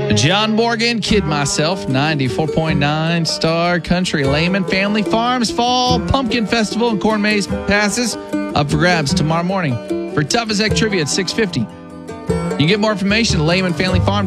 John Morgan, Kid Myself, 94.9 Star Country. Lehman Family Farms Fall Pumpkin Festival and Corn Maze passes up for grabs tomorrow morning. For Tough as Heck Trivia at 6:50. You can get more information at Lehman Family Farm.